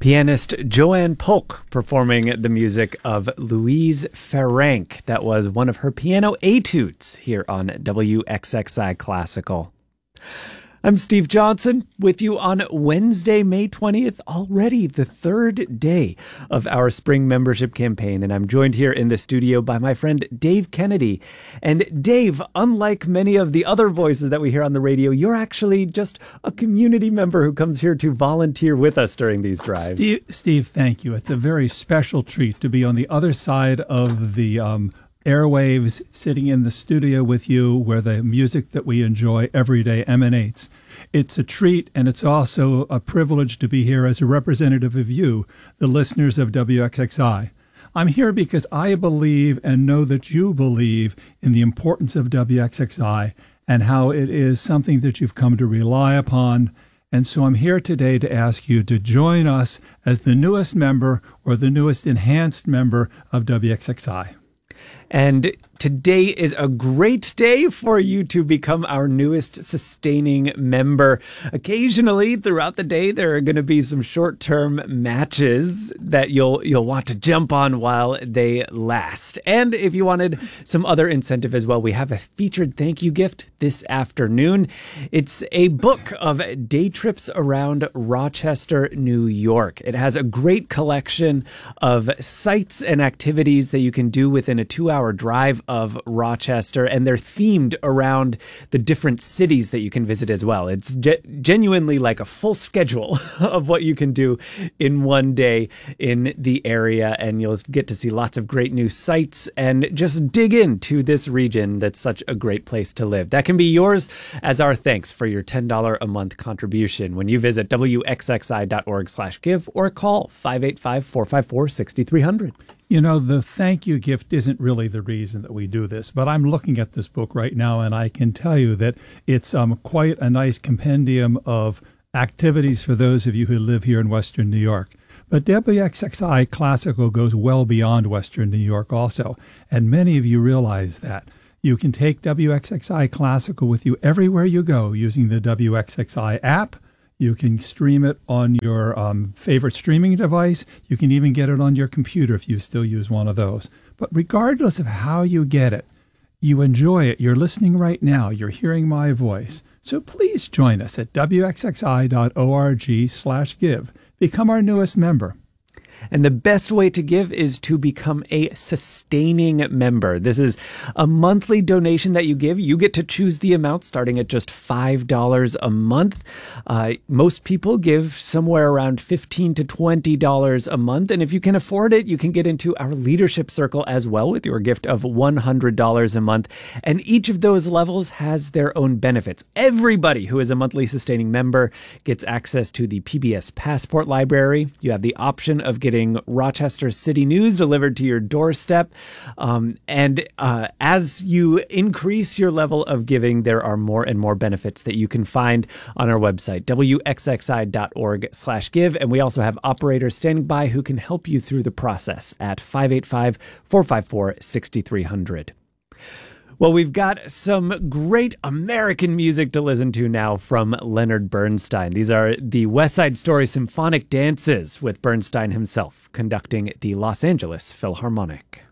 Pianist Joanne Polk performing the music of Louise Ferenc. That was one of her piano etudes here on WXXI Classical. I'm Steve Johnson with you on Wednesday, May 20th, already the third day of our spring membership campaign. And I'm joined here in the studio by my friend Dave Kennedy. And Dave, unlike many of the other voices that we hear on the radio, you're actually just a community member who comes here to volunteer with us during these drives. Steve, thank you. It's a very special treat to be on the other side of the airwaves, sitting in the studio with you where the music that we enjoy every day emanates. It's a treat, and it's also a privilege to be here as a representative of you, the listeners of WXXI. I'm here because I believe and know that you believe in the importance of WXXI and how it is something that you've come to rely upon. And so I'm here today to ask you to join us as the newest member or the newest enhanced member of WXXI. And today is a great day for you to become our newest sustaining member. Occasionally throughout the day, there are going to be some short-term matches that you'll want to jump on while they last. And if you wanted some other incentive as well, we have a featured thank you gift this afternoon. It's a book of day trips around Rochester, New York. It has a great collection of sites and activities that you can do within a 2-hour drive of Rochester, and they're themed around the different cities that you can visit as well. It's genuinely like a full schedule of what you can do in one day in the area, and you'll get to see lots of great new sites and just dig into this region that's such a great place to live. That can be yours as our thanks for your $10 a month contribution when you visit wxxi.org/give or call 585-454-6300. You know, the thank you gift isn't really the reason that we do this, but I'm looking at this book right now, and I can tell you that it's quite a nice compendium of activities for those of you who live here in Western New York. But WXXI Classical goes well beyond Western New York also, and many of you realize that. You can take WXXI Classical with you everywhere you go using the WXXI app. You can stream it on your favorite streaming device. You can even get it on your computer if you still use one of those. But regardless of how you get it, you enjoy it. You're listening right now. You're hearing my voice. So please join us at wxxi.org/give. Become our newest member. And the best way to give is to become a sustaining member. This is a monthly donation that you give. You get to choose the amount starting at just $5 a month. Most people give somewhere around $15 to $20 a month. And if you can afford it, you can get into our leadership circle as well with your gift of $100 a month. And each of those levels has their own benefits. Everybody who is a monthly sustaining member gets access to the PBS Passport Library. You have the option of getting Rochester City News delivered to your doorstep. As you increase your level of giving, there are more and more benefits that you can find on our website, wxxi.org/give. And we also have operators standing by who can help you through the process at 585-454-6300. Well, we've got some great American music to listen to now from Leonard Bernstein. These are the West Side Story Symphonic Dances with Bernstein himself conducting the Los Angeles Philharmonic.